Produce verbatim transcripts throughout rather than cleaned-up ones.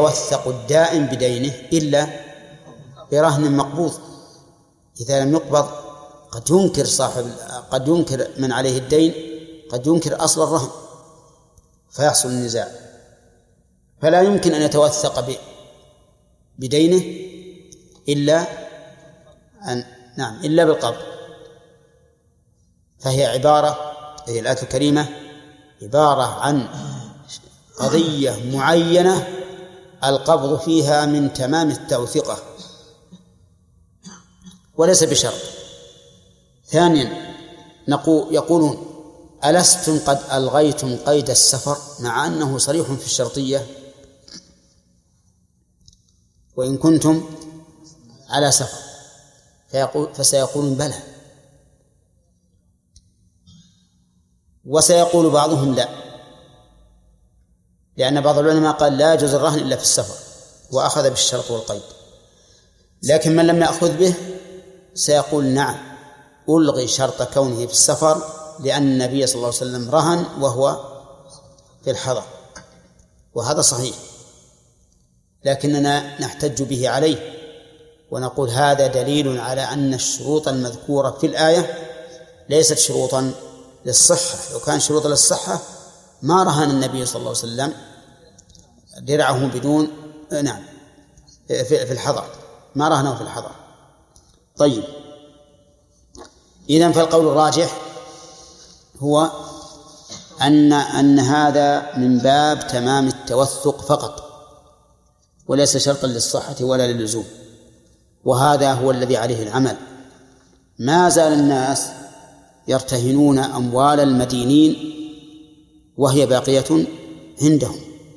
يتوثق الدائن بدينه إلا برهن مقبوض. إذا لم يقبض قد ينكر صاحب قد ينكر من عليه الدين، قد ينكر أصل الرهن فيحصل النزاع. فلا يمكن أن يتوثق بدينه إلا أن نعم إلا بالقبض. فهي عبارة هي الآية الكريمة عبارة عن قضية معينة القبض فيها من تمام التوثقة وليس بشرط. ثانيا يقولون ألستم قد ألغيتم قيد السفر مع أنه صريح في الشرطية وإن كنتم على سفر، فيقول فسيقولون بلى، وسيقول بعضهم لا، لأن بعض العلماء قال لا يجوز الرهن إلا في السفر وأخذ بالشرط والقيد. لكن من لم يأخذ به سيقول نعم ألغي شرط كونه في السفر لأن النبي صلى الله عليه وسلم رهن وهو في الحضر، وهذا صحيح، لكننا نحتج به عليه ونقول هذا دليل على أن الشروط المذكورة في الآية ليست شروطا للصحة. لو كان شروطا للصحة ما رهن النبي صلى الله عليه وسلم درعه بدون نعم في الحضر، ما رهنه في الحضر. طيب، إذن فالقول الراجح هو أن أن هذا من باب تمام التوثق فقط وليس شرطا للصحة ولا للزوم، وهذا هو الذي عليه العمل. ما زال الناس يرتهنون أموال المدينين وهي باقية عندهم.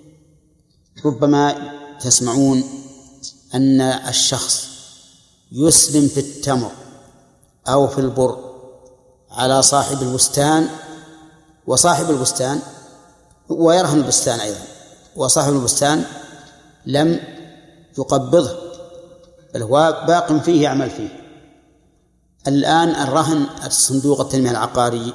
ربما تسمعون أن الشخص يسلم في التمر أو في البر على صاحب البستان، وصاحب البستان ويرهن البستان أيضا، وصاحب البستان لم يقبضه بل هو باق فيه يعمل فيه. الآن الرهن الصندوق التنمية العقاري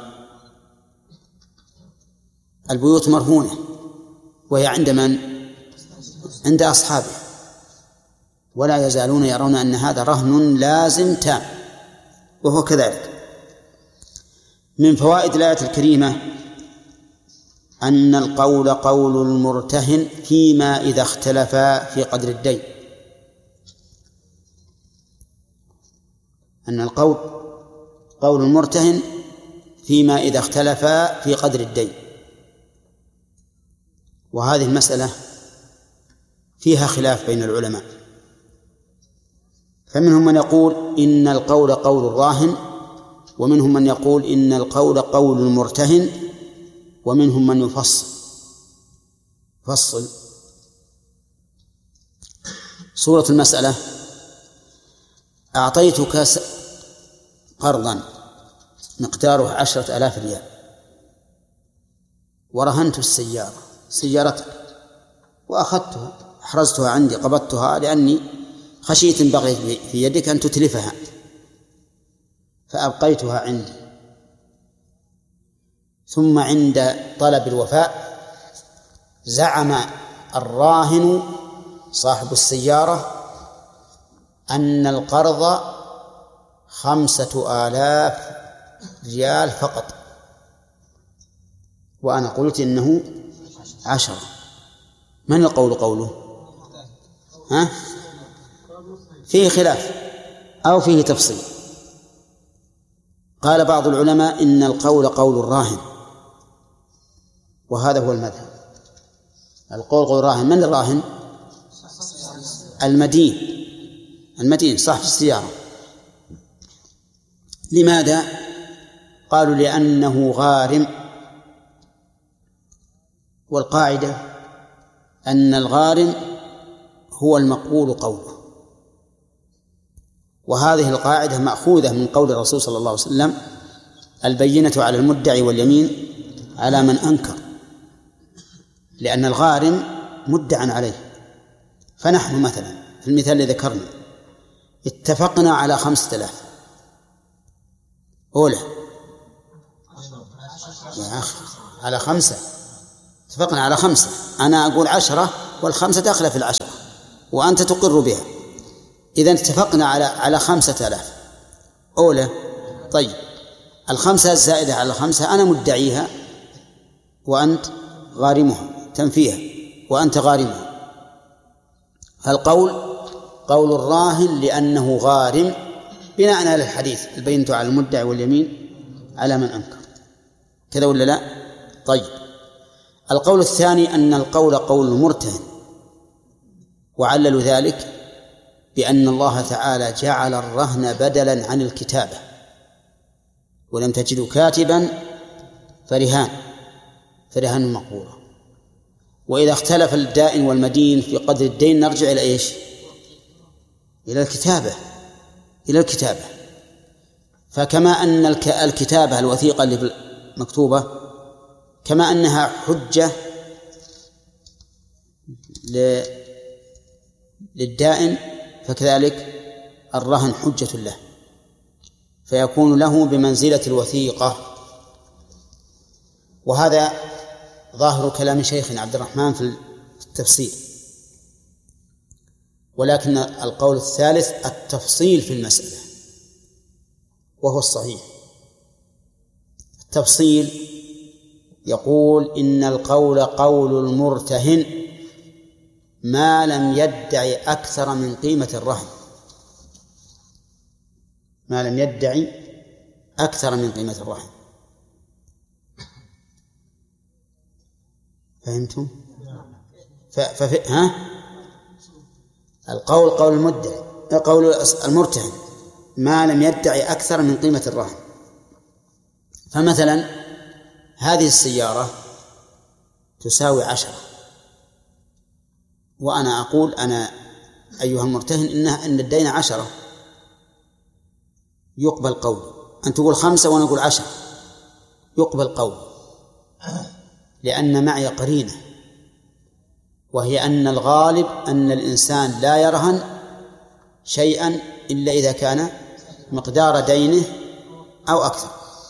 البيوت مرهونة وهي عند من؟ عند أصحابه، ولا يزالون يرون أن هذا رهن لازم تام، وهو كذلك. من فوائد الآية الكريمة أن القول قول المرتهن فيما إذا اختلفا في قدر الدين، أن القول قول المرتهن فيما إذا اختلفا في قدر الدين. وهذه المسألة فيها خلاف بين العلماء، فمنهم من يقول إن القول قول الراهن، ومنهم من يقول إن القول قول المرتهن، ومنهم من يفصل فصل. صورة المسألة: أعطيتك قرضا مقداره عشرة آلاف ريال ورهنت السيارة سيارتك وأخذتها أحرزتها عندي قبضتها لأني خشيت إن بغيت في يدك أن تتلفها فأبقيتها عندي، ثم عند طلب الوفاء زعم الراهن صاحب السيارة أن القرض خمسة آلاف ريال فقط، وأنا قلت إنه عشرة. من القول قوله؟ ها؟ فيه خلاف أو فيه تفصيل. قال بعض العلماء إن القول قول الراهن، وهذا هو المذهب. القول قول الراهن. من الراهن؟ المدين المدين صاحب السيارة. لماذا؟ قالوا لأنه غارم، والقاعدة أن الغارم هو المقبول قوله، وهذه القاعدة مأخوذة من قول الرسول صلى الله عليه وسلم: البينة على المدعي واليمين على من أنكر، لأن الغارم مدعى عليه. فنحن مثلا في المثال الذي ذكرنا اتفقنا على خمسة آلاف أولى يا أخي على خمسة اتفقنا على خمسة، أنا أقول عشرة والخمسة داخلة في العشرة وأنت تقر بها. إذن اتفقنا على على خمسة آلاف أولى. طيب الخمسة الزائدة على الخمسة أنا مدعيها وأنت غارمها تنفيها وأنت غارمها. فالقول قول الراهن لأنه غارم بناء على الحديث البينة على المدعي واليمين على من أنكر، كذا ولا لا؟ طيب القول الثاني أن القول قول المرتهن، وعللوا ذلك بأن الله تعالى جعل الرهن بدلا عن الكتابة، ولم تجدوا كاتبا فرهان فرهان مقبولة. وإذا اختلف الدائن والمدين في قدر الدين نرجع إلى إيش؟ إلى الكتابة إلى الكتابة فكما أن الكتابة الوثيقة اللي مكتوبة كما أنها حجة للدائن فكذلك الرهن حجة له، فيكون له بمنزلة الوثيقة. وهذا ظاهر كلام شيخنا عبد الرحمن في التفسير. ولكن القول الثالث التفصيل في المسألة وهو الصحيح. التفصيل يقول إن القول قول المرتهن ما لم يدعي أكثر من قيمة الرهن، ما لم يدعي أكثر من قيمة الرهن. فهمتم؟ ففي ها القول قول المدعي قول المرتهن ما لم يدعي أكثر من قيمة الرهن. فمثلا هذه السيارة تساوي عشرة وأنا أقول أنا أيها المرتهن إنها إن الدين عشرة، يقبل قولي. أن تقول خمسة وأنا أقول عشرة يقبل قولي، لأن معي قرينة وهي أن الغالب أن الإنسان لا يرهن شيئا إلا إذا كان مقدار دينه أو أكثر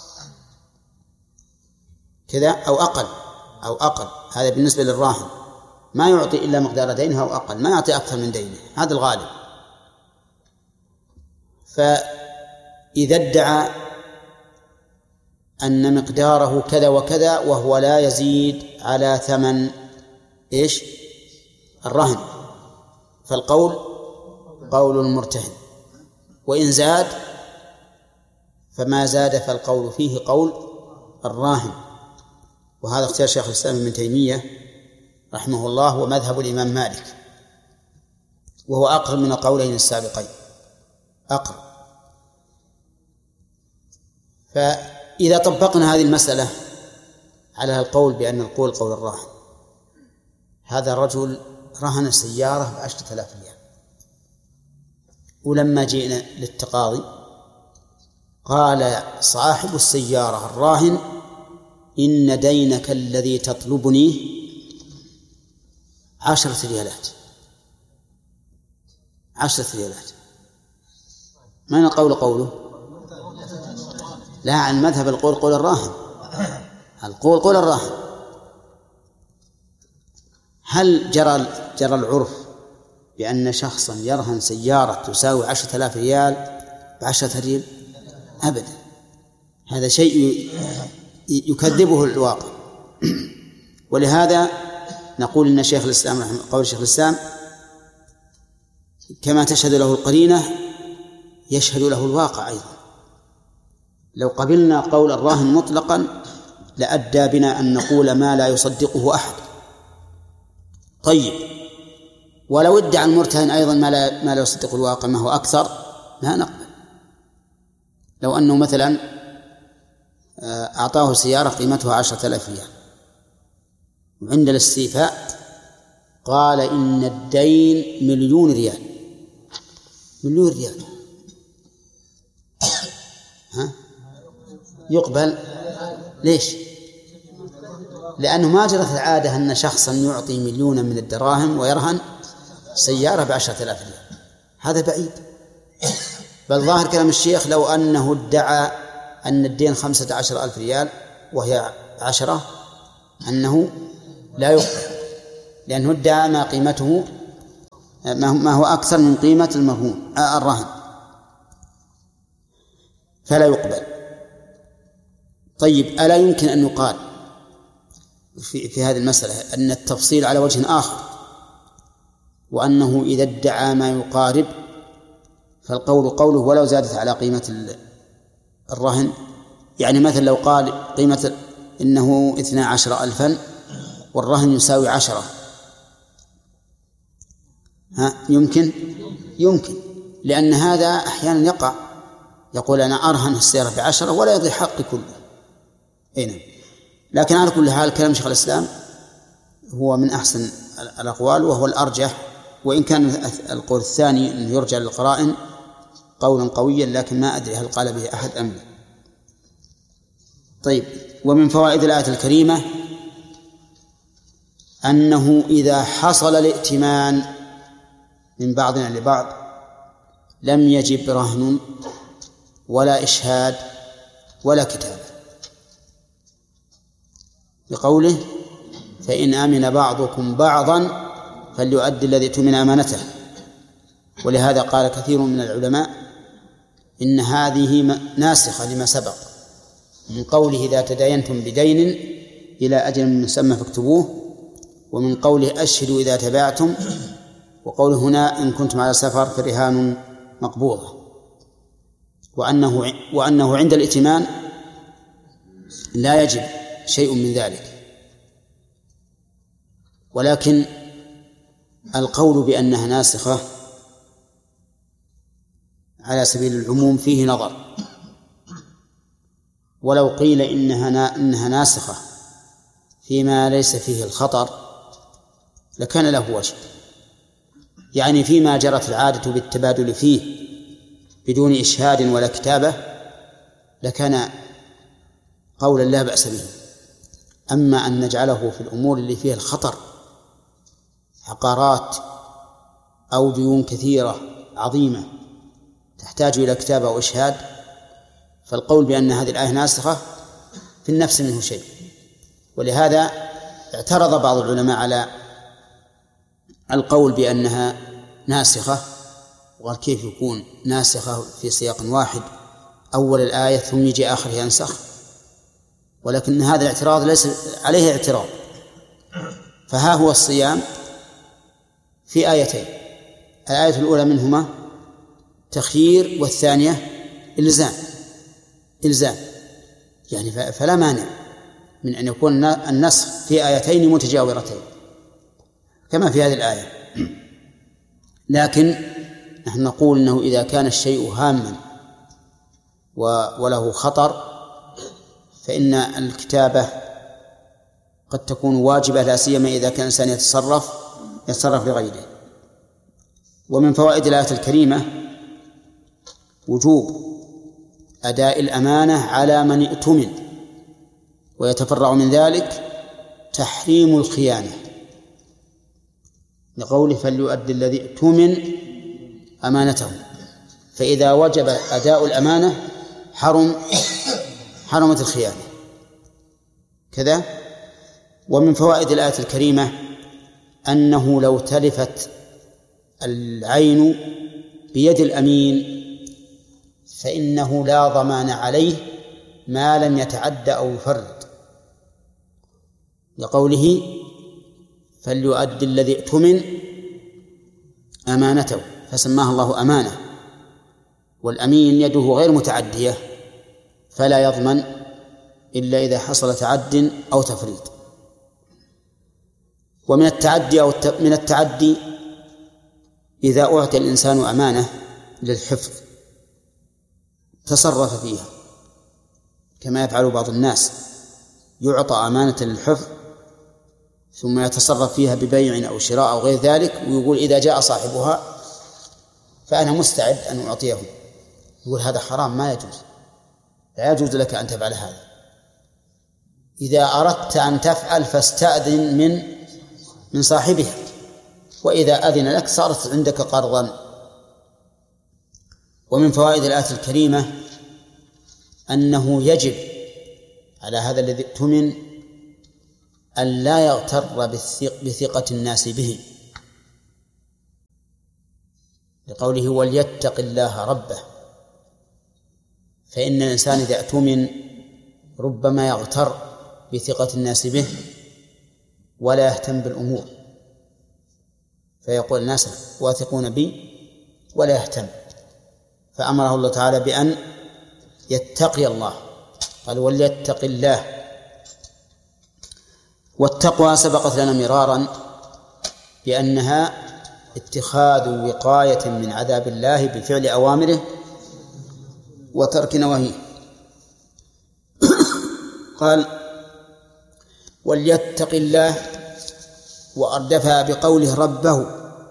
كذا أو أقل أو أقل. هذا بالنسبة للراهن ما يعطي إلا مقدار دينه أو أقل، ما يعطي أكثر من دينه، هذا الغالب. فإذا ادعى أن مقداره كذا وكذا وهو لا يزيد على ثمن إيش الرهن فالقول قول المرتهن، وإن زاد فما زاد فالقول فيه قول الراهن. وهذا اختيار شيخ الإسلام ابن تيمية رحمه الله ومذهب الإمام مالك، وهو أقرب من القولين السابقين أقرب. فإذا طبقنا هذه المسألة على القول بأن القول قول الراهن، هذا الرجل رهن سيارة بعشرة آلاف ريال، ولما جئنا للتقاضي قال صاحب السيارة الراهن إن دينك الذي تطلبني عشرة ريالات عشرة ريالات من القول قوله؟ لا، عن مذهب القول قول الراهن، القول قول الراهن. هل جرى جرى العرف بأن شخصا يرهن سيارة تساوي عشرة آلاف ريال بعشرة ريال؟ أبدا، هذا شيء يكذبه الواقع. ولهذا نقول إن شيخ الإسلام قول شيخ الإسلام كما تشهد له القرينة يشهد له الواقع أيضا. لو قبلنا قول الراهن مطلقا لأدى بنا أن نقول ما لا يصدقه أحد. طيب، ولو ادعى المرتهن أيضا ما لا, ما لا يصدق الواقع ما هو أكثر لا نقبل. لو أنه مثلا أعطاه سيارة قيمتها عشرة آلاف ريال وعند الاستيفاء قال إن الدين مليون ريال مليون ريال ها يقبل. ليش؟ لأنه ما جرت العادة أن شخصا يعطي مليونا من الدراهم ويرهن سيارة بعشرة آلاف ريال، هذا بعيد. بل ظاهر كلام الشيخ لو أنه ادعى أن الدين خمسة عشر ألف ريال وهي عشرة أنه لا يقبل، لأنه ادعى ما قيمته ما هو أكثر من قيمة المرهون الرهن، فلا يقبل. طيب، ألا يمكن أن يقال في, في هذه المسألة أن التفصيل على وجه آخر، وأنه إذا ادعى ما يقارب فالقول قوله ولو زادت على قيمة الرهن؟ يعني مثلا لو قال قيمة إنه اثنا عشر ألفا والرهن يساوي عشرة، ها يمكن؟ يمكن، لأن هذا أحيانا يقع، يقول أنا أرهن السيارة بعشرة ولا يضيع حقي كله. إيه، لكن على كل حال كلام شيخ الإسلام هو من أحسن الأقوال وهو الأرجح، وإن كان القول الثاني أنه يرجع للقرائن قولا قويا، لكن ما أدري هل قال به أحد أم لا. طيب، ومن فوائد الآية الكريمة أنه إذا حصل الائتمان من بعضنا لبعض لم يجب رهن ولا إشهاد ولا كتابة، بقوله فإن آمن بعضكم بعضا فليؤدي الذي اؤتمن أمانته. ولهذا قال كثير من العلماء إن هذه ناسخة لما سبق من قوله إذا تداينتم بدين إلى أجل مسمى فاكتبوه، ومن قوله أشهدوا إذا تباعتم، وقوله هنا إن كنتم على سفر فرهان مقبوضة، وأنه, وأنه عند الائتمان لا يجب شيء من ذلك. ولكن القول بأنها ناسخة على سبيل العموم فيه نظر، ولو قيل إنها, إنها ناسخة فيما ليس فيه الخطر لكان له وجه، يعني فيما جرت العادة بالتبادل فيه بدون إشهاد ولا كتابة لكان قولا لا بأس به. أما أن نجعله في الأمور اللي فيها الخطر، عقارات أو ديون كثيرة عظيمة تحتاج إلى كتابة وإشهاد، فالقول بأن هذه الآية ناسخة في النفس منه شيء. ولهذا اعترض بعض العلماء على القول بأنها ناسخة، وقال كيف يكون ناسخة في سياق واحد أول الآية ثم يجي آخرها ينسخ؟ ولكن هذا الاعتراض ليس عليه اعتراض. فها هو الصيام في آيتين، الآية الأولى منهما تخيير والثانية إلزام إلزام يعني فلا مانع من أن يكون النسخ في آيتين متجاورتين كما في هذه الآية. لكن نحن نقول أنه إذا كان الشيء هاما وله خطر فإن الكتابة قد تكون واجبة، لا سيما إذا كان الإنسان يتصرف يتصرف لغيره. ومن فوائد الآية الكريمة وجوب أداء الأمانة على من ائتمن، ويتفرع من ذلك تحريم الخيانة لقوله فليؤدي الذي ائتمن أمانته، فإذا وجب أداء الأمانة حرم حرمت الخيانة كذا. ومن فوائد الآية الكريمة أنه لو تلفت العين بيد الأمين فإنه لا ضمان عليه ما لم يتعد أو يفرط، لقوله فليؤدي الذي ائتمن أمانته، فسماها الله أمانة، والأمين يده غير متعدية فلا يضمن إلا إذا حصل تعد أو تفريط. ومن التعدي أو من التعدي إذا أعطي الإنسان أمانة للحفظ تصرف فيها كما يفعل بعض الناس، يعطى أمانة للحفظ ثم يتصرف فيها ببيع أو شراء أو غير ذلك، ويقول إذا جاء صاحبها فأنا مستعد أن أعطيه. يقول هذا حرام، ما يجوز، لا يجوز لك أن تفعل هذا. إذا أردت أن تفعل فاستأذن من من صاحبها، وإذا أذن لك صارت عندك قرضا. ومن فوائد الآية الكريمة أنه يجب على هذا الذي ائتمن أن لا يغتر بثقة الناس به، لقوله وليتق الله ربه، فإن الإنسان إذا اؤتمن ربما يغتر بثقة الناس به ولا يهتم بالأمور، فيقول الناس واثقون بي ولا يهتم. فأمره الله تعالى بأن يتقي الله، قال وليتق الله. والتقوى سبقت لنا مرارا بأنها اتخاذ وقاية من عذاب الله بفعل أوامره وترك نواهيه. قال وليتق الله وأردفها بقوله ربه،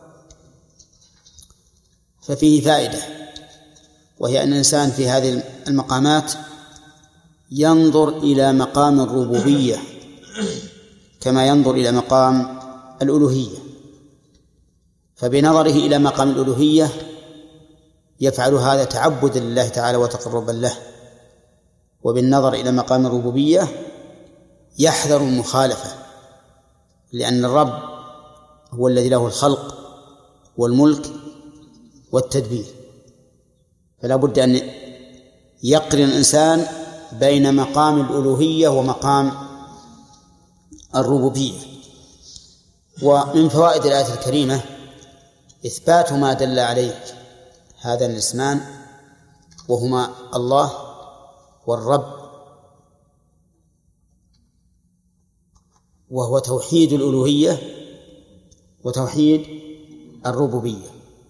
ففيه فائدة، وهي أن الإنسان في هذه المقامات ينظر إلى مقام الربوبية كما ينظر إلى مقام الألوهية، فبنظره إلى مقام الألوهية يفعل هذا تعبدا لله تعالى وتقربا له، وبالنظر إلى مقام الربوبية يحذر المخالفة، لأن الرب هو الذي له الخلق والملك والتدبير، فلا بد أن يقرن الإنسان بين مقام الألوهية ومقام الربوبية. ومن فوائد الآية الكريمة إثبات ما دل عليه هذا الاسمان، وهما الله والرب، وهو توحيد الألوهية وتوحيد الربوبية،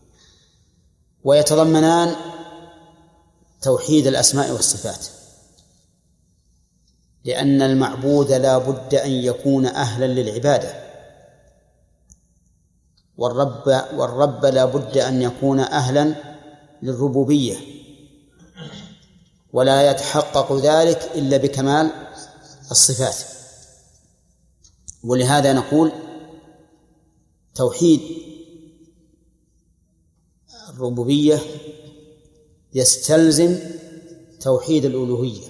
ويتضمنان توحيد الأسماء والصفات، لأن المعبود لا بد أن يكون أهلا للعبادة، والرب والرب لا بد أن يكون أهلا للربوبية، ولا يتحقق ذلك إلا بكمال الصفات. ولهذا نقول توحيد الربوبية يستلزم توحيد الألوهية،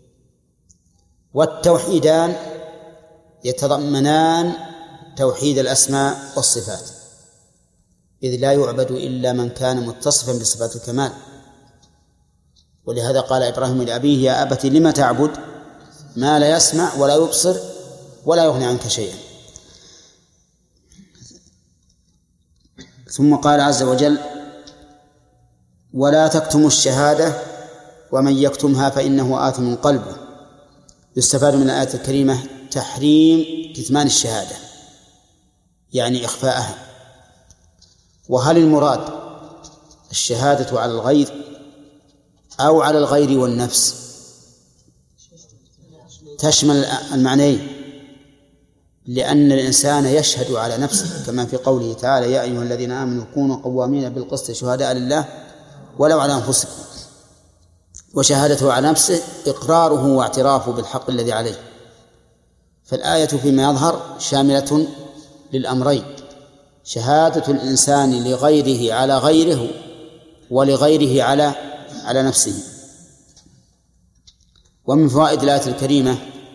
والتوحيدان يتضمنان توحيد الأسماء والصفات، إذ لا يعبد إلا من كان متصفا بصفات الكمال. ولهذا قال إبراهيم لأبيه يا أبت لم تعبد ما لا يسمع ولا يبصر ولا يغني عنك شيئا. ثم قال عز وجل ولا تكتموا الشهادة ومن يكتمها فإنه آثم قلبه. يستفاد من الآية الكريمة تحريم كتمان الشهادة، يعني إخفاءها. وهل المراد الشهادة على الغير أو على الغير والنفس؟ تشمل المعنيين، لأن الإنسان يشهد على نفسه كما في قوله تعالى يا أيها الذين آمنوا كونوا قوامين بالقسط شهداء لله ولو على أنفسكم. وشهادته على نفسه إقراره واعترافه بالحق الذي عليه. فالآية فيما يظهر شاملة للأمرين، شهادة الإنسان لغيره على غيره ولغيره على على نفسه. ومن فوائد الآية الكريمة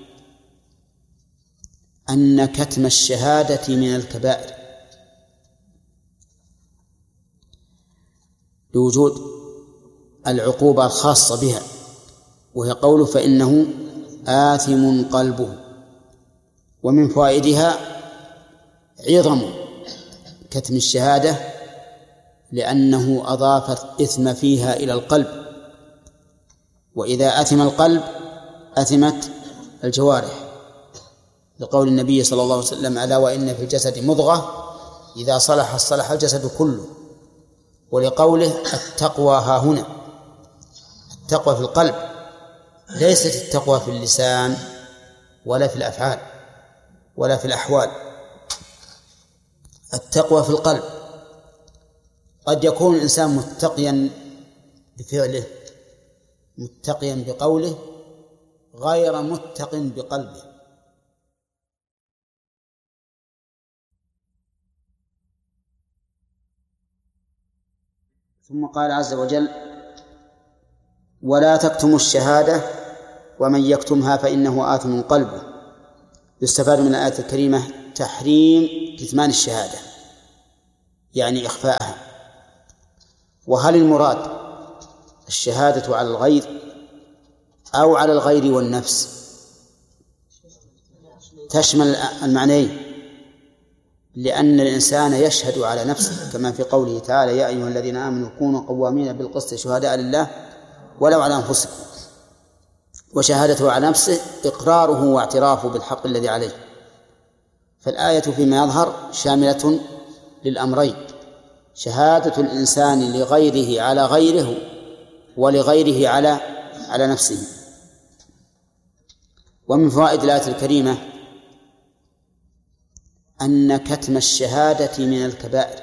أن كتم الشهادة من الكبائر لوجود العقوبة الخاصة بها، وهي قوله فإنه آثم قلبه. ومن فوائدها عظم كتم الشهادة لأنه أضاف الإثم فيها إلى القلب، وإذا أثم القلب أثمت الجوارح، لقول النبي صلى الله عليه وسلم ألا وإن في الجسد مضغة إذا صلح صلح الجسد كله، ولقوله التقوى ها هنا، التقوى في القلب، ليست التقوى في اللسان ولا في الأفعال ولا في الأحوال، التقوى في القلب. قد يكون الإنسان متقيا بفعله متقيا بقوله غير متق بقلبه. ثم قال عز وجل ولا تكتموا الشهادة ومن يكتمها فإنه آثم قلبه. يستفاد من الآية الكريمة تحريم كتمان الشهادة، يعني إخفاءها. وهل المراد الشهادة على الغير أو على الغير والنفس؟ تشمل المعنيين، لأن الإنسان يشهد على نفسه كما في قوله تعالى: يا أيها الذين آمنوا كونوا قوامين بالقسط شهداء لله ولو على أنفسكم. وشهادته على نفسه إقراره واعترافه بالحق الذي عليه. فالآية فيما يظهر شاملة للأمرين: شهادة الإنسان لغيره على غيره، ولغيره على على نفسه. ومن فوائد الآية الكريمة أن كتم الشهادة من الكبائر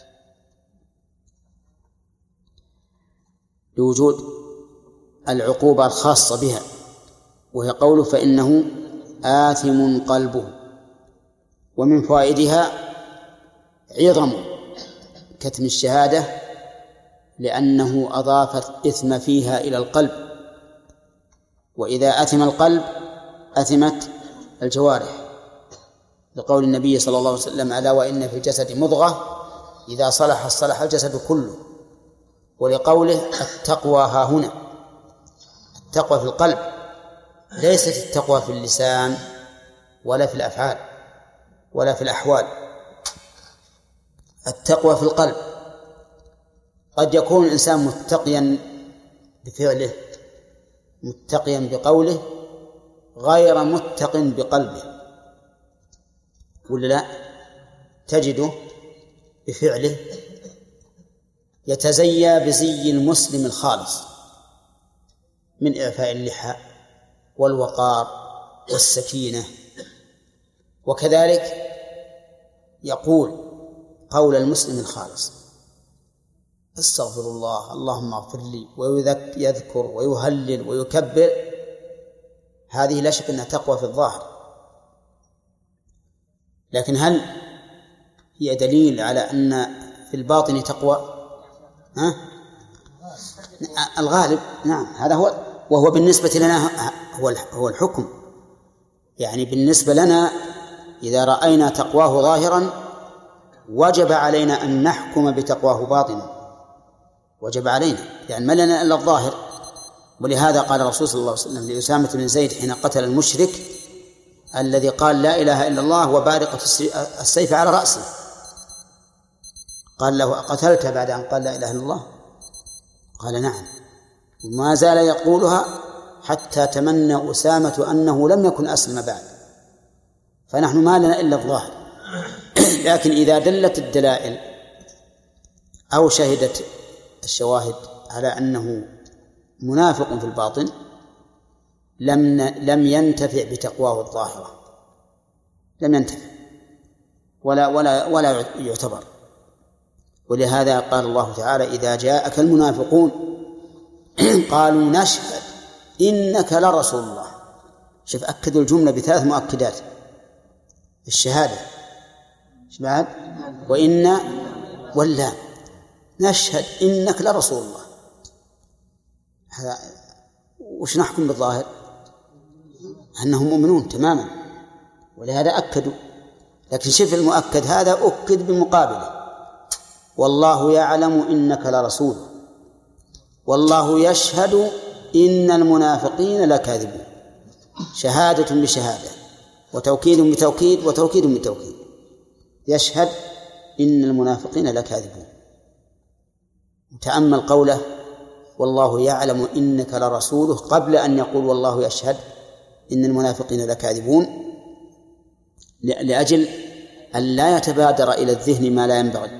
لوجود العقوبة الخاصة بها، وهي قوله: فإنه آثم قلبه. ومن فوائدها عظم كتم الشهادة لأنه أضاف الإثم فيها إلى القلب، وإذا أثم القلب أثمت الجوارح، لقول النبي صلى الله عليه وسلم: ألا وإن في الجسد مضغة إذا صلح صلح الجسد كله. ولقوله: التقوى ها هنا، التقوى في القلب، ليست التقوى في اللسان ولا في الأفعال ولا في الأحوال. التقوى في القلب. قد يكون الإنسان متقيا بفعله، متقيا بقوله، غير متق بقلبه، ولا لا؟ تجده بفعله يتزيى بزي المسلم الخالص من إعفاء اللحى والوقار والسكينة، وكذلك يقول قول المسلم الخالص: استغفر الله، اللهم اغفر لي، ويذكر ويهلل ويكبر. هذه لا شك أنها تقوى في الظاهر، لكن هل هي دليل على أن في الباطن تقوى؟ ها؟ الغالب نعم، هذا هو. وهو بالنسبة لنا هو الحكم، يعني بالنسبة لنا إذا رأينا تقواه ظاهرا وجب علينا أن نحكم بتقواه باطنا، وجب علينا، لأن ما لنا إلا الظاهر. ولهذا قال الرسول صلى الله عليه وسلم لأسامة بن زيد حين قتل المشرك الذي قال: لا إله إلا الله وبارقة السيف على رأسه، قال له: أقتلت بعد أن قال لا إله إلا الله؟ قال: نعم. وما زال يقولها حتى تمنى أسامة أنه لم يكن أسلم بعد. فنحن ما لنا إلا الظاهر، لكن إذا دلت الدلائل أو شهدت الشواهد على أنه منافق في الباطن لم لم ينتفع بتقواه الظاهرة، لم ينتفع ولا ولا ولا يعتبر. ولهذا قال الله تعالى: إذا جاءك المنافقون قالوا نشهد إنك لرسول الله. شوف، أكدوا الجملة بثلاث مؤكدات: الشهادة، بعد وإن واللام، نشهد إنك لرسول الله. هذا وش نحكم بالظاهر؟ أنهم مؤمنون تماما، ولهذا أكدوا. لكن شوف المؤكد هذا أكد بمقابله: والله يعلم إنك لرسول، والله يشهد إن المنافقين لكاذبون. شهادة بشهادة، وتوكيد بتوكيد، وتوكيد بتوكيد. يشهد إن المنافقين لكاذبون. تأمل قوله: والله يعلم إنك لرسوله، قبل أن يقول والله يشهد إن المنافقين لكاذبون، لأجل أن لا يتبادر إلى الذهن ما لا ينبغي،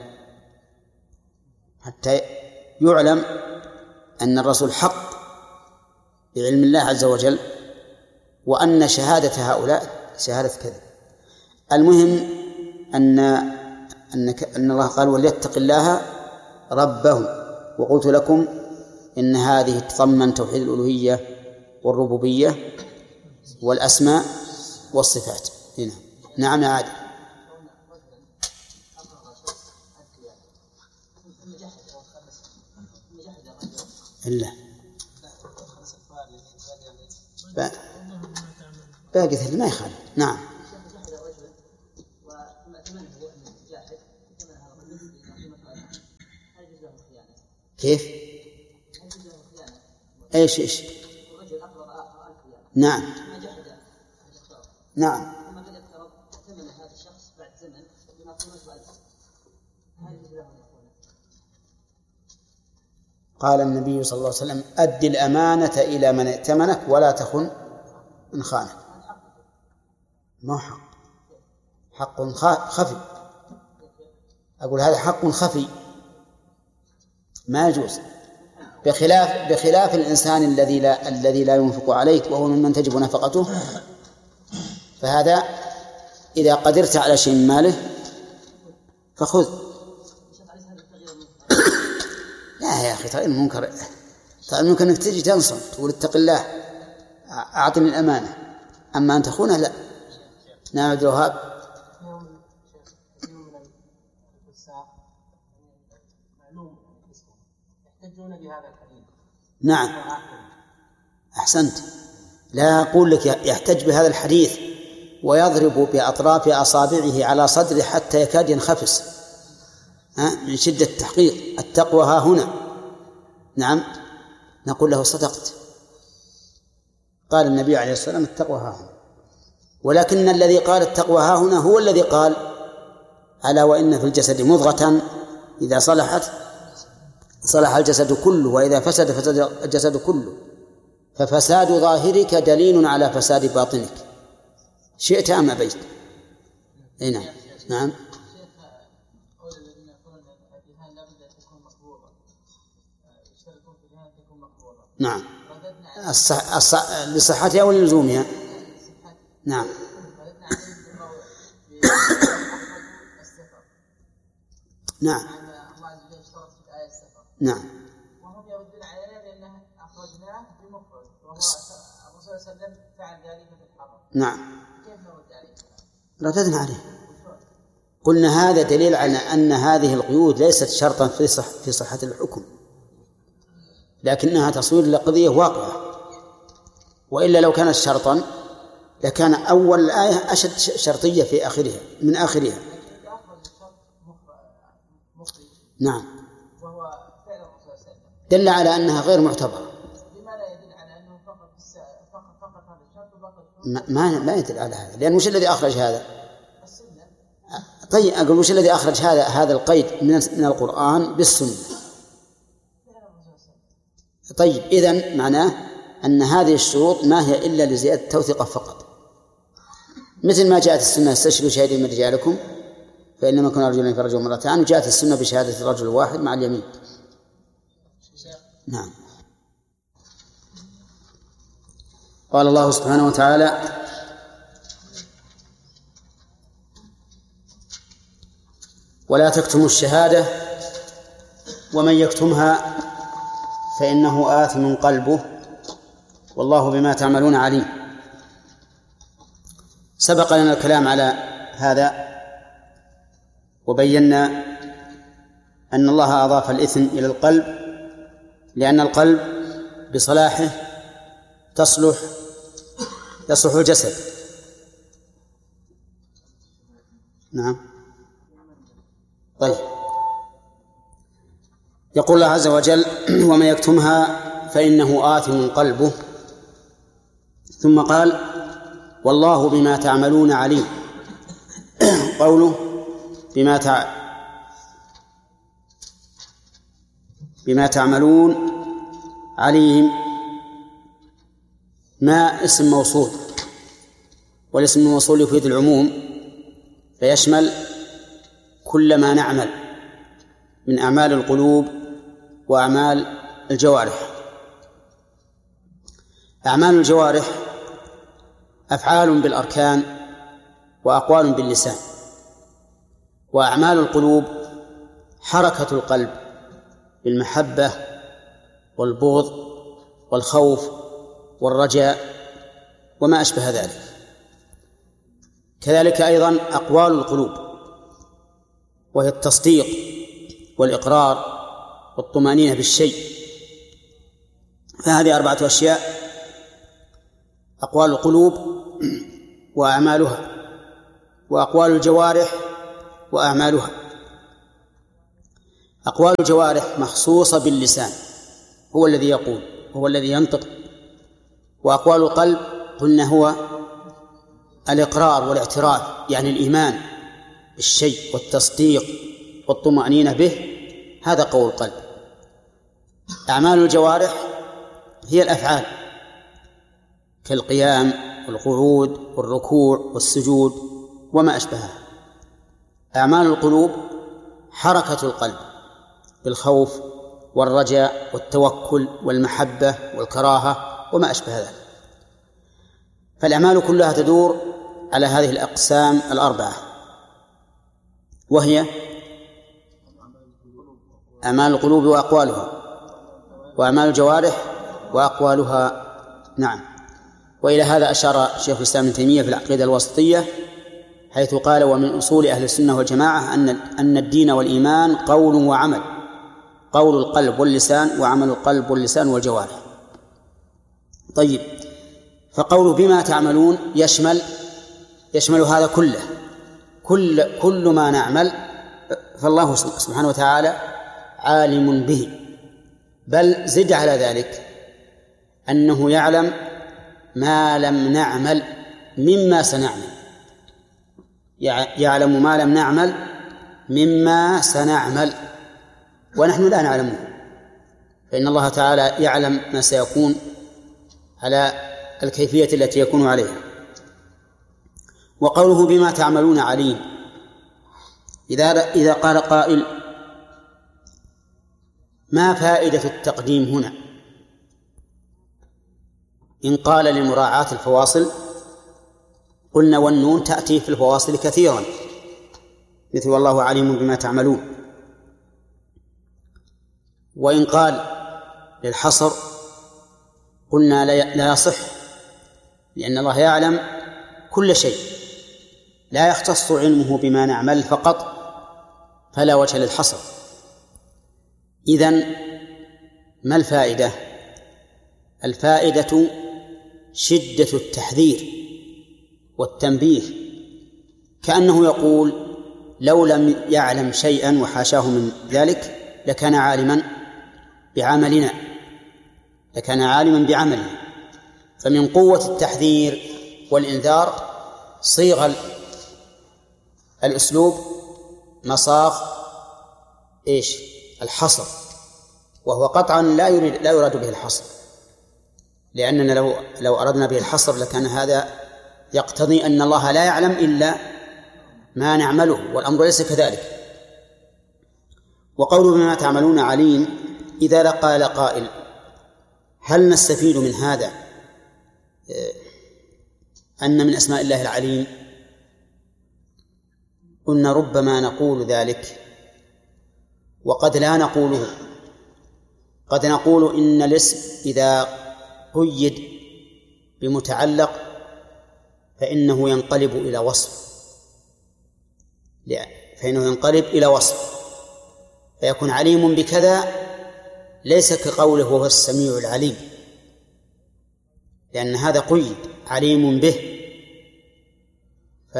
حتى يعلم أن الرسول حق بعلم الله عز وجل، وأن شهادة هؤلاء شهادة كذب. المهم أن أن أن الله قال: وليتق الله ربه. وقلت لكم إن هذه تضمن توحيد الألوهية والربوبية والأسماء والصفات. هنا نعم يا عادل. إلا باقي ما يخالف. نعم. كيف؟ ايش ايش؟ نعم نعم. قال النبي صلى الله عليه وسلم: أد الأمانة إلى من ائتمنك ولا تخن من خانك. ما حق، حق خفي. أقول هذا حق خفي ما يجوز، بخلاف بخلاف الإنسان الذي لا الذي لا ينفق عليك وهو ممن تجب نفقته، فهذا إذا قدرت على شيء من ماله فخذ. لا يا أخي، ترى المنكر ترى ممكن أنك تجي تنصر تقول اتق الله أعطني الأمانة، أما أن تخونه لا. نعم عبد الوهاب. نعم أحسنت. لا أقول لك يحتج بهذا الحديث ويضرب بأطراف أصابعه على صدره حتى يكاد ينخفس من شدة التحقيق. التقوى ها هنا. نعم نقول له صدقت، قال النبي عليه الصلاة والسلام التقوى ها هنا، ولكن الذي قال التقوى ها هنا هو الذي قال: ألا وإن في الجسد مضغة إذا صلحت صلح الجسد كله وإذا فسد فسد الجسد كله، ففساد ظاهرك دليل على فساد باطنك شئت أم أبيت. نعم نعم. نعم الصح... الصح... لصحتها ولزومها. نعم نعم نعم. وهم يردون علينا بأنه أخرجناه بمفرد، وهو الرسول صلى الله عليه وسلم فعل ذلك في الحرم. نعم. كيف نرد عليه؟ رددنا عليه، قلنا هذا دليل على أن هذه القيود ليست شرطا في صح في صحة الحكم، لكنها تصوير لقضية واقعة، وإلا لو كانت شرطا لكان أول الآية أشد شرطية في آخرها من آخرها. نعم. دل على أنها غير معتبرة. لما لا يدل على أنه فقط فقط فقط هذا الشرط وبقي ما ما ما يدل على هذا، لأن وش الذي أخرج هذا؟ طيب أقول وش الذي أخرج هذا هذا القيد من من القرآن بالسنة؟ طيب إذن معناه أن هذه الشروط ما هي إلا لزيادة التوثيق فقط، مثل ما جاءت السنة: استشهدوا شهيدين من رجالكم فإن لم يكن رجلا فرجل مرتان، وجاءت السنة بشهادة الرجل الواحد مع اليمين. نعم. قال الله سبحانه وتعالى: ولا تكتموا الشهادة ومن يكتمها فإنه آثم قلبه والله بما تعملون عليم. سبق لنا الكلام على هذا وبينا أن الله أضاف الإثم إلى القلب لأن القلب بصلاحه تصلح يصلح الجسد. نعم. طيب يقول الله عز وجل: ومن يكتمها فإنه آثم قلبه، ثم قال: والله بما تعملون عليم. قوله بما تع... بما تعملون عليم ما اسم موصول، والاسم الموصول يفيد العموم فيشمل كل ما نعمل من أعمال القلوب وأعمال الجوارح. أعمال الجوارح أفعال بالأركان وأقوال باللسان، وأعمال القلوب حركة القلب بالمحبة والبغض والخوف والرجاء وما أشبه ذلك. كذلك أيضا أقوال القلوب وهي التصديق والإقرار والطمأنينة بالشيء. فهذه أربعة أشياء: أقوال القلوب وأعمالها، وأقوال الجوارح وأعمالها. أقوال الجوارح مخصوصة باللسان، هو الذي يقول، هو الذي ينطق. وأقوال القلب قلنا هو الإقرار والاعتراف، يعني الإيمان بالشيء والتصديق والطمأنينة به، هذا قول القلب. أعمال الجوارح هي الأفعال كالقيام والقعود والركوع والسجود وما أشبهها. أعمال القلوب حركة القلب بالخوف والرجاء والتوكل والمحبة والكراهة وما أشبه ذلك. فالأعمال كلها تدور على هذه الأقسام الأربعة، وهي أعمال القلوب وأقوالها، وأعمال الجوارح وأقوالها. نعم. وإلى هذا أشار شيخ الإسلام ابن تيمية في العقيدة الوسطية حيث قال: ومن أصول أهل السنة والجماعة أن أن الدين والإيمان قول وعمل، قول القلب واللسان وعمل القلب واللسان والجوارح. طيب، فقول بما تعملون يشمل يشمل هذا كله، كل كل ما نعمل فالله سبحانه وتعالى عالم به، بل زد على ذلك أنه يعلم ما لم نعمل مما سنعمل، يعلم ما لم نعمل مما سنعمل ونحن لا نعلمه، فإن الله تعالى يعلم ما سيكون على الكيفية التي يكون عليها. وقوله بما تعملون عليم، إذا إذا قال قائل: ما فائدة التقديم هنا؟ إن قال لمراعاة الفواصل قلنا والنون تأتي في الفواصل كثيرا، مثل والله عليم بما تعملون. وإن قال للحصر قلنا لا يصح، لأن الله يعلم كل شيء، لا يختص علمه بما نعمل فقط، فلا وجه للحصر. إذن ما الفائدة؟ الفائدة شدة التحذير والتنبيه، كأنه يقول: لو لم يعلم شيئا وحاشاه من ذلك لكان عالما بعملنا لكان عالما بعملنا. فمن قوة التحذير والإنذار صيغ الأسلوب مصاغ إيش؟ الحصر، وهو قطعا لا يريد لا يراد به الحصر، لأننا لو لو أردنا به الحصر لكان هذا يقتضي أن الله لا يعلم إلا ما نعمله، والأمر ليس كذلك. وقوله بما تعملون عليم، إذا قال قائل: هل نستفيد من هذا أن من أسماء الله العليم؟ قلنا ربما نقول ذلك وقد لا نقوله. قد نقول إن الاسم إذا قيد بمتعلق فإنه ينقلب إلى وصف فإنه ينقلب إلى وصف فيكون عليم بكذا، ليس كقوله وهو السميع العليم، لأن هذا قيد عليم به ف...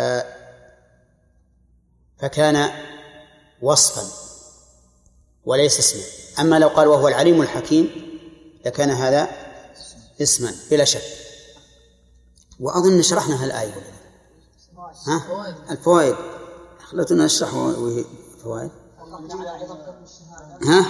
فكان وصفا وليس اسما. أما لو قال وهو العليم الحكيم لكان هذا اسما بلا شك. وأظن شرحنا هالآية. ها؟ الفوائد خلتنا نشرح وهي فوائد. ها؟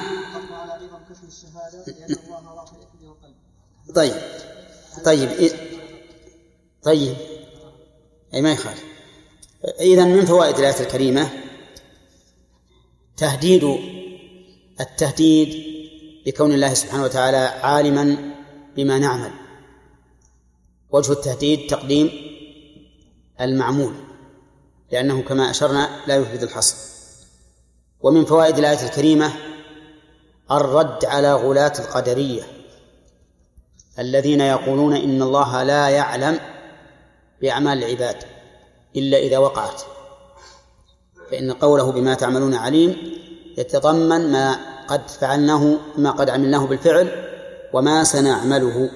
طيب طيب طيب أي ما يخالف. إذن من فوائد الآية الكريمة تهديد التهديد بكون الله سبحانه وتعالى عالما بما نعمل. وجه التهديد تقديم المعمول، لأنه كما أشرنا لا يفيد الحصر. ومن فوائد الآية الكريمة الرد على غلاة القدرية الذين يقولون إن الله لا يعلم بأعمال العباد إلا إذا وقعت، فإن قوله بما تعملون عليم يتضمن ما قد فعلناه ما قد عملناه بالفعل وما سنعمله.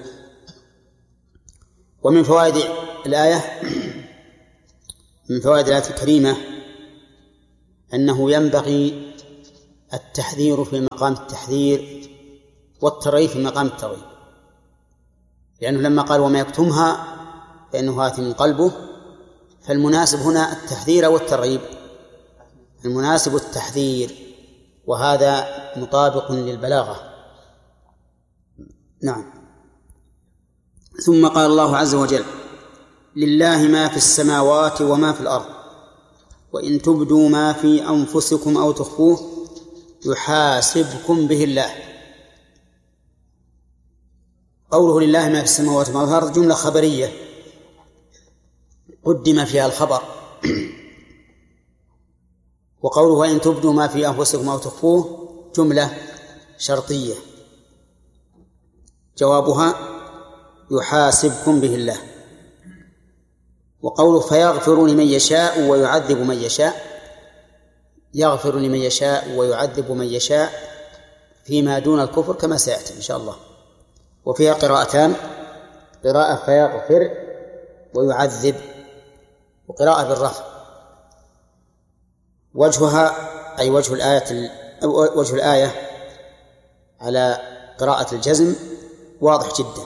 ومن فوائد الآية من فوائد الآية الكريمة أنه ينبغي التحذير في مقام التحذير والترغيب في مقام الترغيب، لأنه لما قال وما يكتمها فإنه آثم قلبه، فالمناسب هنا التحذير والترغيب، المناسب التحذير، وهذا مطابق للبلاغة. نعم. ثم قال الله عز وجل لله ما في السماوات وما في الأرض وإن تبدوا ما في أنفسكم أو تخفوه يحاسبكم به الله. قوله لله ما في السماوات وما في الأرض جملة خبرية قدم فيها الخبر، وقوله وإن تبدوا ما في أنفسكم أو تخفوه جملة شرطية جوابها يحاسبكم به الله. وقوله فيغفر لمن يشاء ويعذب من يشاء، يغفر لمن يشاء ويعذب من يشاء فيما دون الكفر كما سيأتي إن شاء الله. وفيها قراءتان، قراءة فيغفر ويعذب، وقراءة بالرفع. وجهها أي وجه الآية وجه الآية على قراءة الجزم واضح جدا،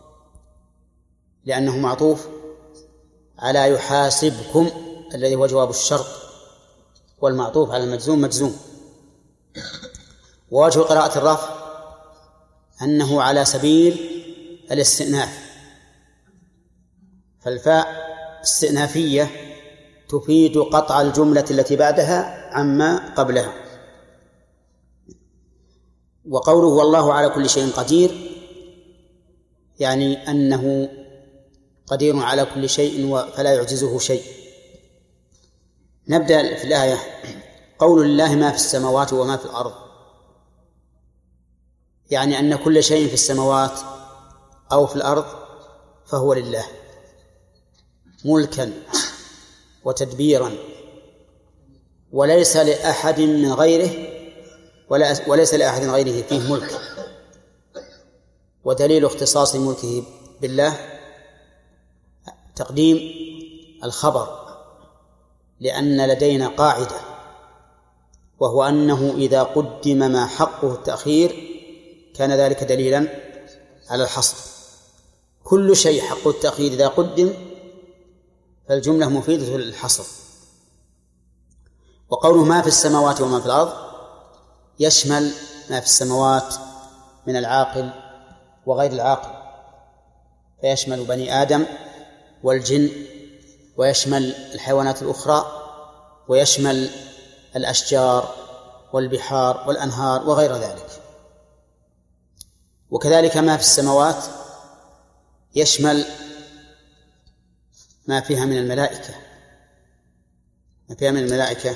لأنه معطوف على يحاسبكم الذي هو جواب الشرط، والمعطوف على المجزوم مجزوم. ووجه قراءة الرفع أنه على سبيل الاستئناف، فالفاء استئنافية تفيد قطع الجملة التي بعدها عما قبلها. وقوله والله على كل شيء قدير يعني أنه قدير على كل شيء فلا يعجزه شيء. نبدأ في الآية. قول لله ما في السماوات وما في الأرض يعني أن كل شيء في السماوات أو في الأرض فهو لله ملكا وتدبيرا، وليس لأحد من غيره وليس لأحد غيره فيه ملك. ودليل اختصاص ملكه بالله تقديم الخبر، لأن لدينا قاعدة وهو أنه إذا قدم ما حقه التأخير كان ذلك دليلا على الحصر. كل شيء حقه التأخير إذا قدم فالجملة مفيدة للحصر. وقوله ما في السماوات وما في الأرض يشمل ما في السماوات من العاقل وغير العاقل، فيشمل بني آدم والجن، ويشمل الحيوانات الأخرى، ويشمل الأشجار والبحار والأنهار وغير ذلك. وكذلك ما في السماوات يشمل ما فيها من الملائكة ما فيها من الملائكة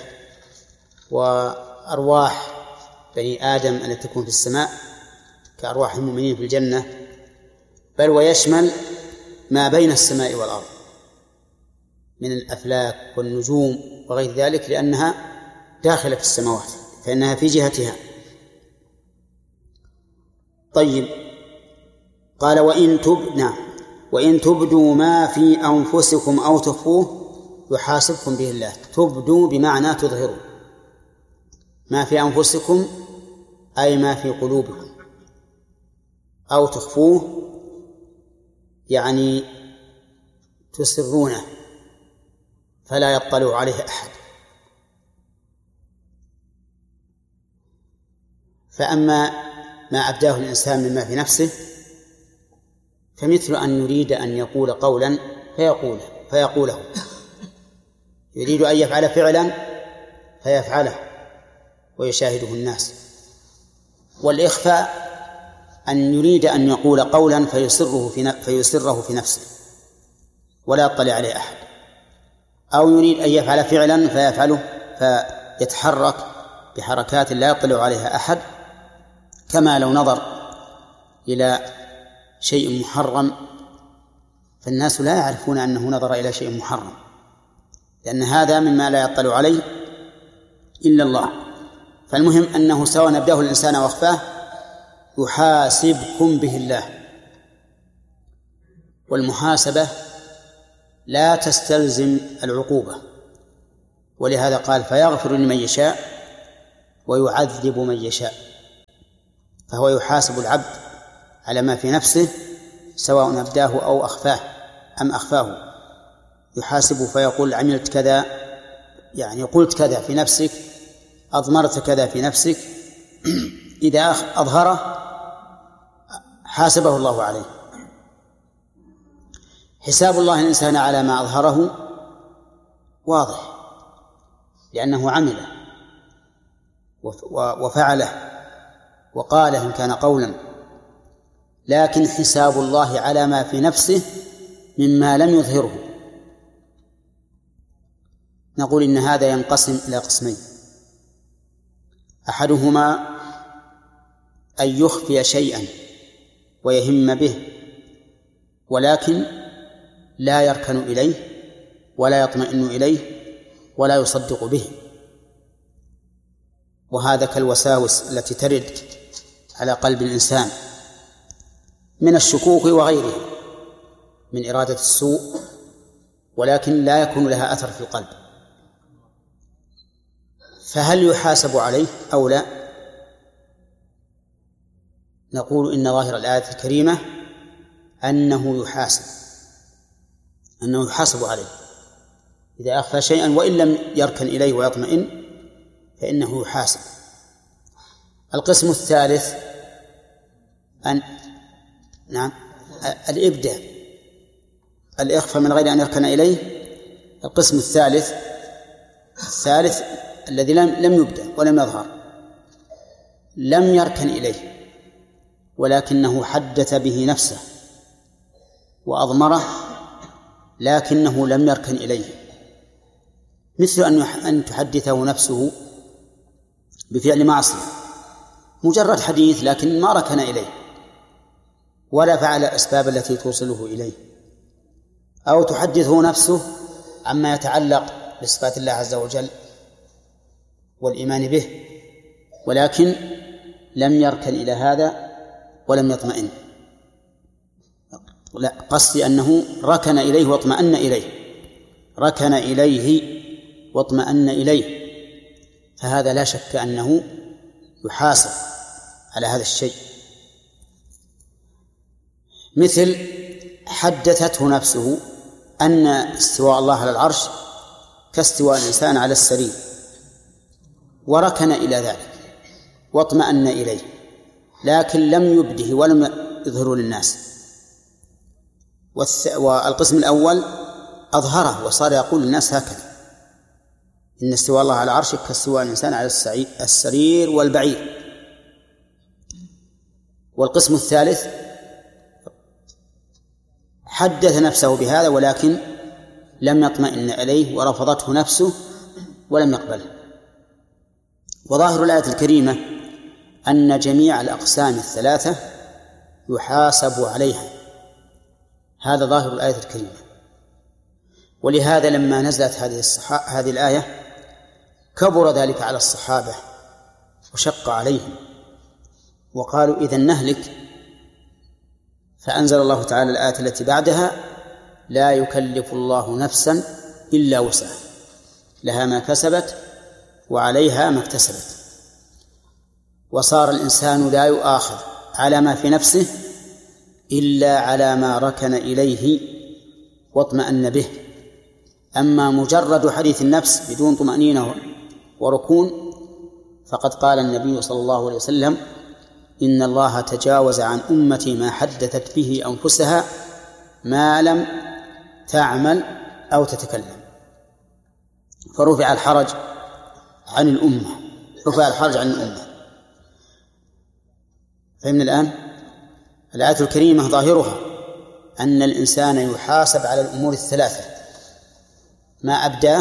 وأرواح بني آدم التي تكون في السماء كأرواح المؤمنين في الجنة، بل ويشمل ما بين السماء والأرض من الأفلاك والنجوم وغير ذلك، لأنها داخلة في السماوات فإنها في جهتها. طيب، قال وإن تبدوا وإن تبدوا ما في أنفسكم أو تخفوه يحاسبكم به الله. تبدوا بمعنى تظهروا، ما في أنفسكم أي ما في قلوبكم، أو تخفوه يعني تسرونه فلا يطلع عليه أحد. فأما ما أبداه الإنسان مما في نفسه فمثل أن يريد أن يقول قولا فيقوله فيقوله يريد أن يفعل فعلا فيفعله ويشاهده الناس. والإخفاء أن يريد أن يقول قولا فيسره في فيسره في نفسه ولا يطلع عليه أحد، أو يريد أن يفعل فعلا فيفعله فيتحرك بحركات لا يطلع عليها أحد، كما لو نظر إلى شيء محرم فالناس لا يعرفون أنه نظر إلى شيء محرم، لأن هذا مما لا يطلع عليه إلا الله. فالمهم أنه سواء نبداه الإنسان واخفاه يحاسبكم به الله. والمحاسبة لا تستلزم العقوبة، ولهذا قال فيغفر لمن يشاء ويعذب من يشاء. فهو يحاسب العبد على ما في نفسه سواء أبداه أو أخفاه أم أخفاه. يحاسب فيقول عملت كذا، يعني قلت كذا في نفسك، أضمرت كذا في نفسك. إذا أظهره حاسبه الله عليه. حساب الله الإنسان على ما أظهره واضح، لأنه عمله وفعله وقاله إن كان قولا، لكن حساب الله على ما في نفسه مما لم يظهره نقول إن هذا ينقسم إلى قسمين: أحدهما أن يخفي شيئا ويهم به ولكن لا يركن إليه ولا يطمئن إليه ولا يصدق به، وهذا كالوساوس التي ترد على قلب الإنسان من الشكوك وغيرها من إرادة السوء، ولكن لا يكون لها أثر في القلب. فهل يحاسب عليه أو لا؟ نقول إن ظاهر الآية الكريمة أنه يحاسب أنه يحاسب عليه إذا أخفى شيئا وإن لم يركن إليه ويطمئن فإنه يحاسب. القسم الثالث أن نعم الإبداء، الإخفاء من غير أن يركن إليه. القسم الثالث الثالث الذي لم لم يبدأ ولم يظهر، لم يركن إليه ولكنه حدث به نفسه وأضمره لكنه لم يركن إليه، مثل أن تحدثه نفسه بفعل معصية، مجرد حديث لكن ما ركن إليه ولا فعل الأسباب التي توصله إليه، أو تحدثه نفسه عما يتعلق بصفات الله عز وجل والإيمان به ولكن لم يركن إلى هذا ولم يطمئن. لا، قصدي أنه ركن إليه واطمأن إليه، ركن إليه واطمأن إليه، فهذا لا شك أنه يحاسب على هذا الشيء. مثل حدثته نفسه أن استواء الله على العرش كاستواء الإنسان على السرير، وركن إلى ذلك واطمأن إليه لكن لم يبده ولم يظهره للناس. والقسم الأول أظهره وصار يقول للناس هكذا: إن استواء الله على عرشه كاستواء الإنسان على السرير والبعير. والقسم الثالث حدث نفسه بهذا ولكن لم يطمئن إليه ورفضته نفسه ولم يقبله. وظاهر الآية الكريمة أن جميع الأقسام الثلاثة يحاسب عليها، هذا ظاهر الآية الكريمة. ولهذا لما نزلت هذه هذه الآية كبر ذلك على الصحابة وشق عليهم وقالوا إذن نهلك، فأنزل الله تعالى الآية التي بعدها: لا يكلف الله نفسا إلا وسعها لها ما كسبت وعليها ما اكتسبت. وصار الإنسان لا يؤاخذ على ما في نفسه إلا على ما ركن إليه واطمأن به. أما مجرد حديث النفس بدون طمأنينة وركون فقد قال النبي صلى الله عليه وسلم: إن الله تجاوز عن أمتي ما حدثت به أنفسها ما لم تعمل أو تتكلم. فرفع الحرج عن الأمة، رفع الحرج عن الأمة. فهمنا الآن؟ الآية الكريمة ظاهرها أن الإنسان يحاسب على الأمور الثلاثة: ما أبداه،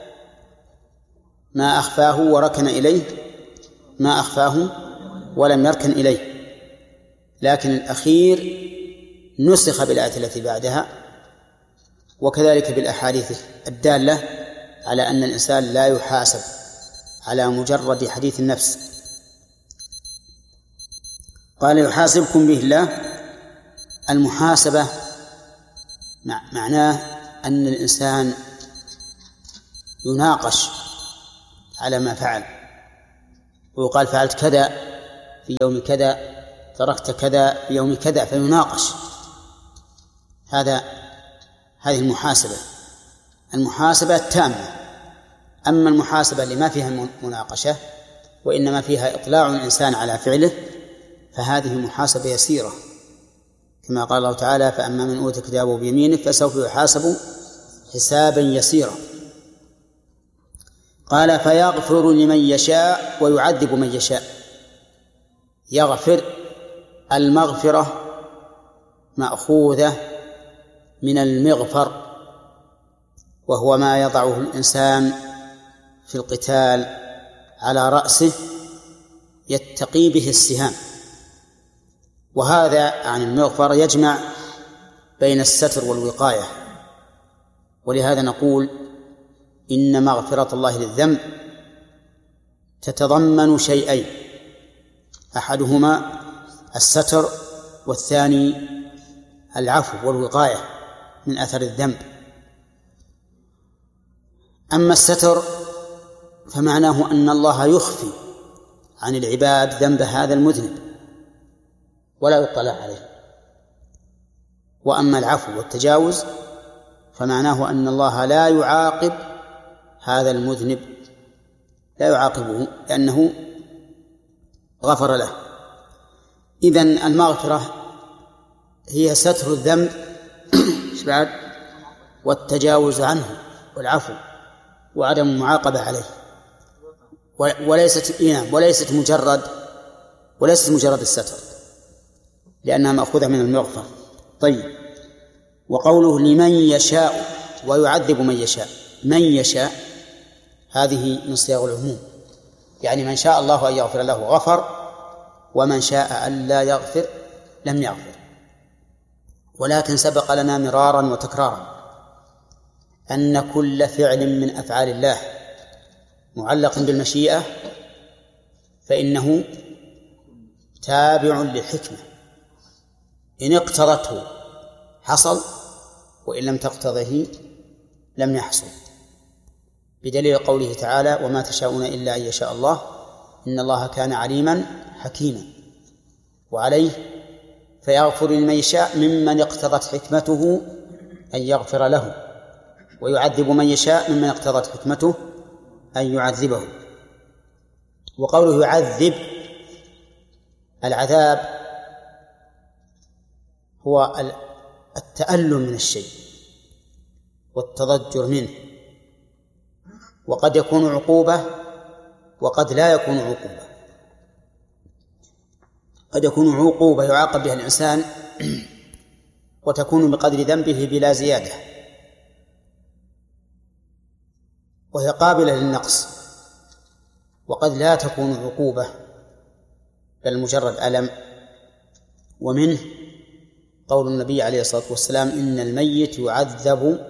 ما أخفاه وركن إليه، ما أخفاه ولم يركن إليه. لكن الأخير نسخ بالآية التي بعدها، وكذلك بالأحاديث الدالة على أن الإنسان لا يحاسب على مجرد حديث النفس. قال: يحاسبكم به الله. المحاسبة معناه أن الإنسان يناقش على ما فعل ويقال فعلت كذا في يوم كذا، تركت كذا في يوم كذا، فيناقش. هذا هذه المحاسبة المحاسبة التامة. أما المحاسبة اللي ما فيها مناقشة وإنما فيها إطلاع الإنسان على فعله فهذه محاسبة يسيرة، كما قال الله تعالى: فأما من أوتي كتابه بيمينه فسوف يحاسب حسابا يسيرا. قال: فيغفر لمن يشاء ويعذب من يشاء. يغفر، المغفرة مأخوذة من المغفر، وهو ما يضعه الإنسان في القتال على رأسه يتقي به السهام، وهذا عن المغفر يجمع بين الستر والوقاية. ولهذا نقول إن مغفرة الله للذنب تتضمن شيئين: أحدهما الستر، والثاني العفو والوقاية من أثر الذنب. أما الستر فمعناه أن الله يخفي عن العباد ذنب هذا المذنب ولا يطلع عليه. وأما العفو والتجاوز فمعناه أن الله لا يعاقب هذا المذنب، لا يعاقبه لأنه غفر له. إذن المغفرة هي ستر الذنب والتجاوز عنه والعفو وعدم المعاقبة عليه، وليست وليست مجرد وليست مجرد الستر، لأنها مأخوذة من المغفر. طيب، وقوله لمن يشاء ويعذب من يشاء، من يشاء هذه من صيغ العموم، يعني من شاء الله أن يغفر له غفر، ومن شاء أن لا يغفر لم يغفر. ولكن سبق لنا مرارا وتكرارا أن كل فعل من أفعال الله معلق بالمشيئة فإنه تابع للحكمة، إن اقتضته حصل، وإن لم تقتضه لم يحصل، بدليل قوله تعالى: وما تشاءون إلا أن يشاء الله إن الله كان عليما حكيما. وعليه فيغفر لمن يشاء ممن اقتضت حكمته أن يغفر له، ويعذب من يشاء ممن اقتضت حكمته أن يعذبه. وقوله يعذب، العذاب هو التألم من الشيء والتضجر منه، وقد يكون عقوبة وقد لا يكون عقوبة. قد يكون عقوبة يعاقب بها الإنسان وتكون بقدر ذنبه بلا زيادة، وهي قابلة للنقص، وقد لا تكون عقوبة بل مجرد ألم. ومنه قول النبي عليه الصلاة والسلام: إن الميت يعذب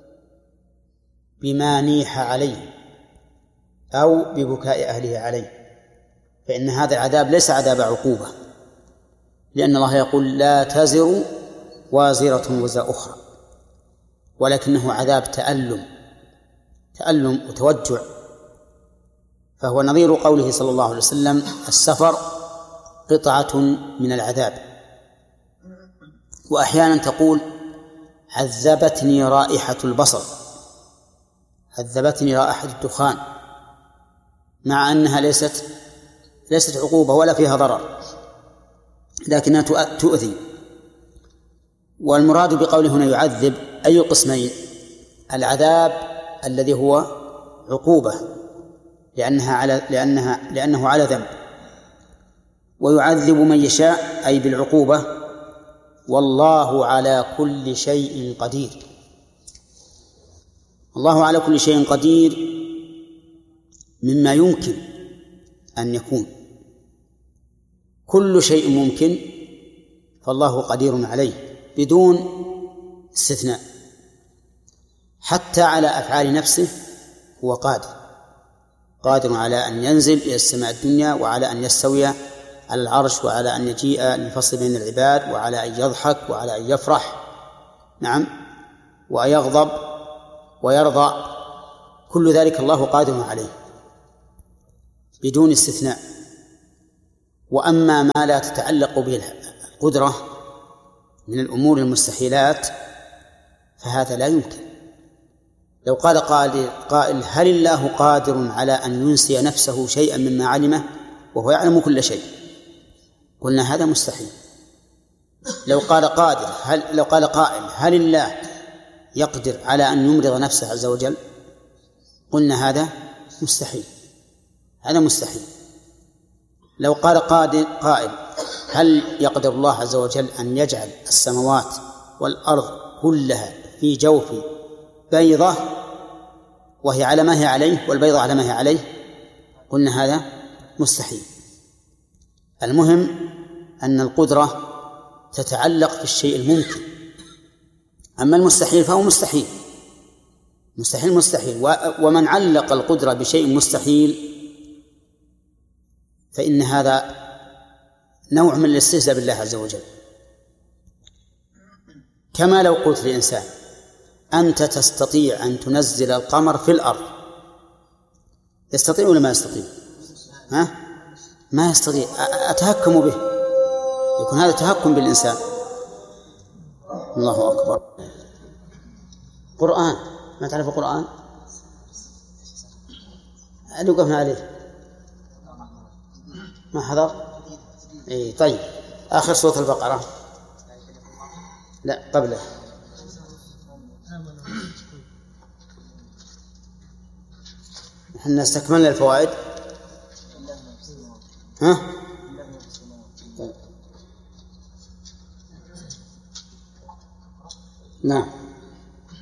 بما نيح عليه أو ببكاء أهله عليه، فإن هذا العذاب ليس عذاب عقوبة، لأن الله يقول: لا تزر وازرة وزر أخرى، ولكنه عذاب تألم تألم وتوجع. فهو نظير قوله صلى الله عليه وسلم: السفر قطعة من العذاب. وأحيانا تقول: عذبتني رائحة البصر، عذبتني رائحة الدخان، مع أنها ليست ليست عقوبة ولا فيها ضرر، لكنها تؤذي. والمراد بقوله هنا يعذب أي قسمين: العذاب الذي هو عقوبة لأنها على لأنها لأنه على ذنب، ويعذب من يشاء أي بالعقوبة. والله على كل شيء قدير. الله على كل شيء قدير مما يمكن أن يكون، كل شيء ممكن فالله قدير عليه بدون استثناء، حتى على أفعال نفسه هو قادر قادر على أن ينزل إلى السماء الدنيا، وعلى أن يستوي على العرش، وعلى أن يجيء للفصل بين العباد، وعلى أن يضحك، وعلى أن يفرح، نعم، ويغضب ويرضى، كل ذلك الله قادر عليه بدون استثناء. وأما ما لا تتعلق به القدرة من الأمور المستحيلات فهذا لا يمكن. لو قال قائل هل الله قادر على أن ينسي نفسه شيئا مما علمه وهو يعلم كل شيء؟ قلنا هذا مستحيل. لو قال قادر هل لو قال قائل هل الله يقدر على أن يمرض نفسه عز وجل؟ قلنا هذا مستحيل، هذا مستحيل. لو قال قائل هل يقدر الله عز وجل أن يجعل السماوات والأرض كلها في جوف بيضة وهي على ما هي عليه والبيضة على ما هي عليه؟ قلنا هذا مستحيل. المهم أن القدرة تتعلق في الشيء الممكن، أما المستحيل فهو مستحيل، مستحيل مستحيل. ومن علق القدرة بشيء مستحيل فإن هذا نوع من الاستهزاء بالله عز وجل. كما لو قلت لإنسان أنت تستطيع أن تنزل القمر في الأرض، يستطيع ولا ما يستطيع؟ ها؟ ما يستطيع، أتهكم به، يكون هذا تهكم بالإنسان. الله أكبر. قرآن، ما تعرف القرآن؟ اللي وقفنا عليه ما حضر؟ إيه طيب، آخر سورة البقرة، لا قبله. احنا استكملنا الفوائد. ها؟ طيب. نعم.